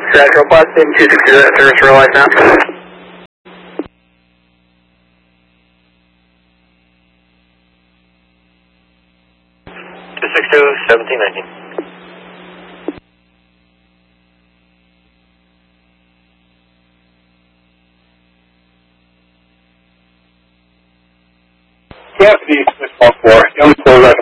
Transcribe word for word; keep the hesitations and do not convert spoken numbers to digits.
Central Bus, two sixty, that service realized now. two six two, seventeen nineteen. Cassidy, six one four, Young Close